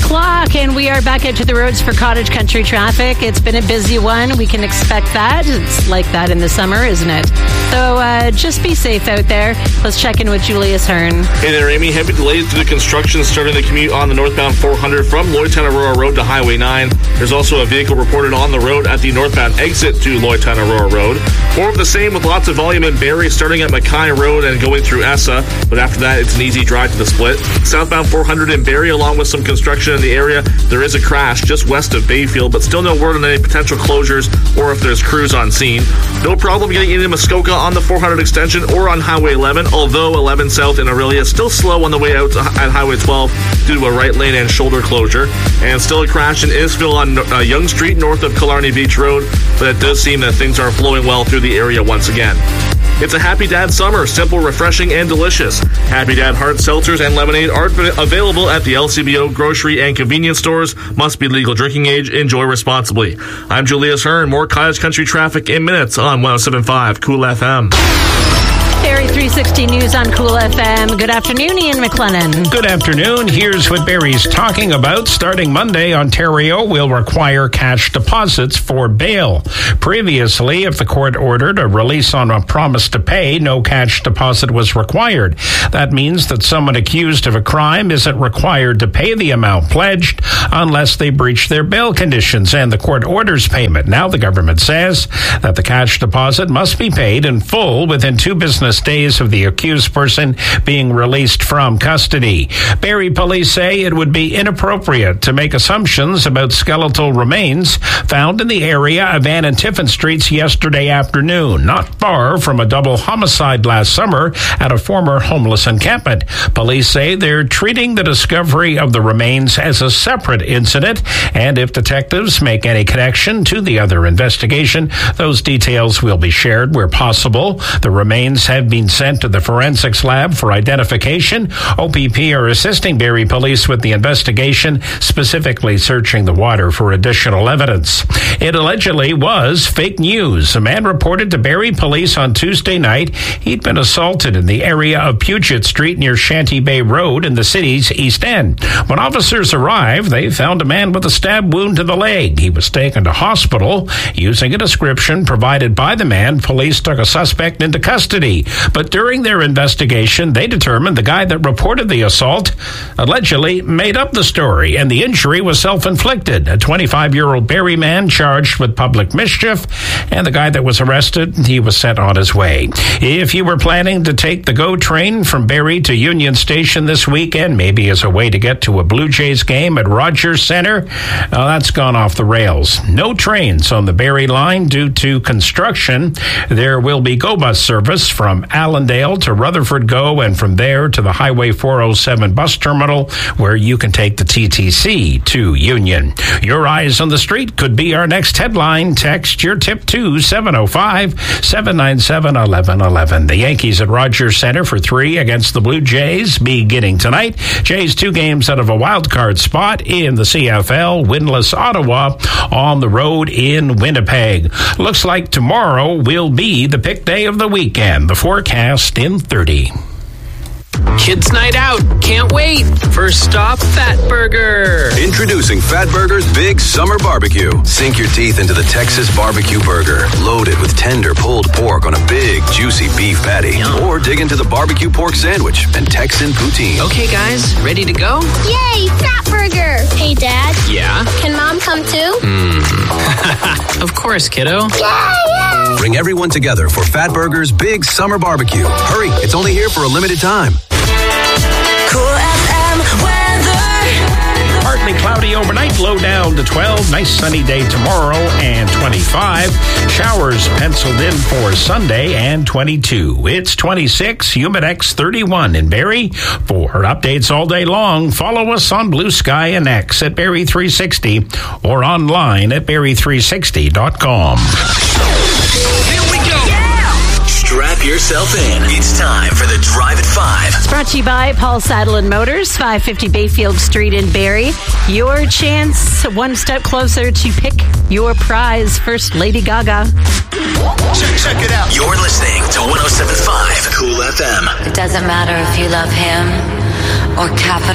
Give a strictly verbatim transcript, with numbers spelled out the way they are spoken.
o'clock, and we are back out to the roads for cottage country traffic. It's been a busy one. We can expect that. It's like that in the summer, isn't it? So uh, just be safe out there. Let's check in with Julius Hearn. Hey there, Amy. Heavy delays due to construction starting the commute on the northbound four hundred from Lloydtown Aurora Road to Highway nine. There's also a vehicle reported on the road at the northbound exit to Lloydtown Aurora Road. More of the same with lots of volume in Barrie, starting at Mackay Road and going through Essa. But after that, it's an easy drive to the split. Southbound four hundred in Barrie, along with some construction in the area. There is a crash just west of Bayfield, but still no word on any potential closures or if there's crews on scene. No problem getting into Muskoka on the four hundred extension or on Highway eleven, although eleven South in Aurelia is still slow on the way out at Highway twelve due to a right lane and shoulder closure. And still a crash in Isville on uh, Yonge Street north of Killarney Beach Road, but it does seem that things are flowing well through the area once again. It's a Happy Dad summer, simple, refreshing, and delicious. Happy Dad hard seltzers and lemonade are available at the L C B O grocery and convenience stores. Must be legal drinking age. Enjoy responsibly. I'm Julius Hearn. More cottage country traffic in minutes on one oh seven point five Cool F M. Barrie three sixty News on Cool F M. Good afternoon, Ian McLennan. Good afternoon. Here's what Barrie's talking about. Starting Monday, Ontario will require cash deposits for bail. Previously, if the court ordered a release on a promise to pay, no cash deposit was required. That means that someone accused of a crime isn't required to pay the amount pledged unless they breach their bail conditions and the court orders payment. Now the government says that the cash deposit must be paid in full within two business days of the accused person being released from custody. Barrie police say it would be inappropriate to make assumptions about skeletal remains found in the area of Ann and Tiffin Streets yesterday afternoon, not far from a double homicide last summer at a former homeless encampment. Police say they're treating the discovery of the remains as a separate incident, and if detectives make any connection to the other investigation, those details will be shared where possible. The remains have been sent to the forensics lab for identification. O P P are assisting Barrie police with the investigation, specifically searching the water for additional evidence. It allegedly was fake news. A man reported to Barrie police on Tuesday night he'd been assaulted in the area of Puget Street near Shanty Bay Road in the city's East End. When officers arrived, they found a man with a stab wound to the leg. He was taken to hospital. Using a description provided by the man, police took a suspect into custody. But during their investigation, they determined the guy that reported the assault allegedly made up the story, and the injury was self-inflicted. A twenty-five-year-old Barrie man charged with public mischief, and the guy that was arrested, he was sent on his way. If you were planning to take the GO train from Barrie to Union Station this weekend, maybe as a way to get to a Blue Jays game at Rogers Centre, uh, that's gone off the rails. No trains on the Barrie line due to construction. There will be GO bus service from Allendale to Rutherford GO, and from there to the Highway four oh seven bus terminal, where you can take the T T C to Union. Your eyes on the street could be our next headline. Text your tip to seven oh five, seven nine seven, one one one one. The Yankees at Rogers Centre for three against the Blue Jays beginning tonight. Jays two games out of a wild card spot in the C F L. Winless Ottawa on the road in Winnipeg. Looks like tomorrow will be the pick day of the weekend. The forecast in thirty. Kids Night Out. Can't wait. First stop, Fat Burger. Introducing Fat Burger's Big Summer Barbecue. Sink your teeth into the Texas barbecue burger, loaded with tender pulled pork on a big, juicy beef patty. Yum. Or dig into the barbecue pork sandwich and Texan poutine. Okay, guys, ready to go? Yay, Fat Burger. Hey, Dad. Yeah? Can Mom come too? Hmm. Of course, kiddo. Yeah, yeah. Bring everyone together for Fat Burger's Big Summer Barbecue. Hurry, it's only here for a limited time. Cool F M weather. Partly cloudy overnight, low down to twelve. Nice sunny day tomorrow and twenty-five. Showers penciled in for Sunday and twenty-two. It's twenty-six, Humidex thirty-one in Barrie. For updates all day long, follow us on Blue Sky and X at Barrie three sixty or online at Barrie three sixty dot com. Here we go. Strap yourself in. It's time for the Drive at Five. It's brought to you by Paul Saddle and Motors, five fifty Bayfield Street in Barrie. Your chance, one step closer to pick your prize. First, Lady Gaga. Check, check it out. You're listening to one oh seven point five Cool F M. It doesn't matter if you love him or capital